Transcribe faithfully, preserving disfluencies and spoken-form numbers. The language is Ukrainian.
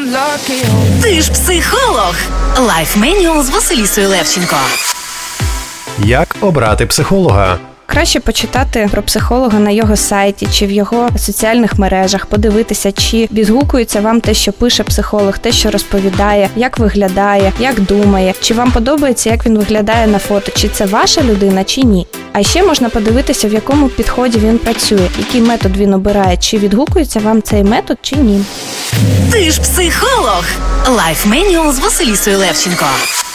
Ти ж психолог. Лайф Менюал з Василісою Левченко. Як обрати психолога? Краще почитати про психолога на його сайті чи в його соціальних мережах, подивитися, чи відгукується вам те, що пише психолог, те, що розповідає, як виглядає, як думає, чи вам подобається, як він виглядає на фото, чи це ваша людина, чи ні. А ще можна подивитися, в якому підході він працює, який метод він обирає, чи відгукується вам цей метод, чи ні. Ти ж психолог. Лайф Менюал з Василісою Левченко.